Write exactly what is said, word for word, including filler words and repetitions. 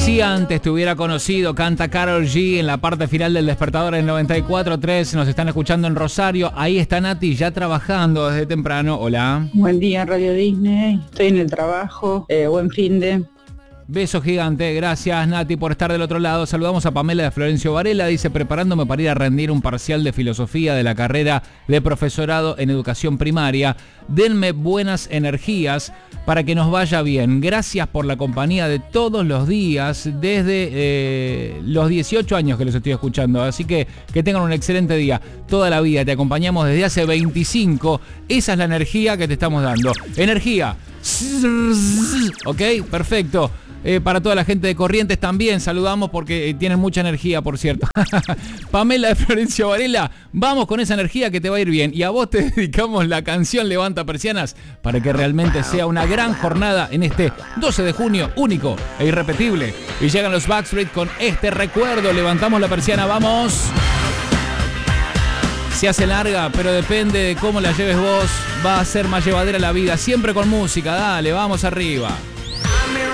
Si antes te hubiera conocido, canta Karol G en la parte final del Despertador en noventa y cuatro punto tres. Nos están escuchando en Rosario. Ahí está Nati ya trabajando desde temprano. Hola. Buen día, Radio Disney. Estoy en el trabajo. Eh, buen fin de... Beso gigante, gracias Nati por estar del otro lado. Saludamos a Pamela de Florencio Varela, dice: preparándome para ir a rendir un parcial de filosofía de la carrera de profesorado en educación primaria. Denme buenas energías para que nos vaya bien. Gracias por la compañía de todos los días, desde eh, los dieciocho años que los estoy escuchando. Así que que tengan un excelente día. Toda la vida te acompañamos desde hace veinticinco. Esa es la energía que te estamos dando. Energía. Ok, perfecto. Eh, para toda la gente de Corrientes también saludamos porque eh, tienen mucha energía, por cierto. Pamela de Florencio Varela, vamos con esa energía que te va a ir bien. Y a vos te dedicamos la canción Levanta Persianas para que realmente sea una gran jornada en este doce de junio, único e irrepetible. Y llegan los Backstreet con este recuerdo. Levantamos la persiana, vamos. Se hace larga, pero depende de cómo la lleves vos. Va a ser más llevadera la vida, siempre con música. Dale, vamos arriba.